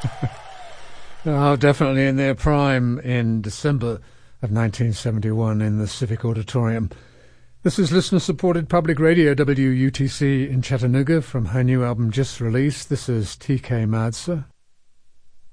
Oh, definitely in their prime in December of 1971 in the Civic Auditorium. This is listener-supported public radio WUTC in Chattanooga from her new album just released. This is TK Madsa.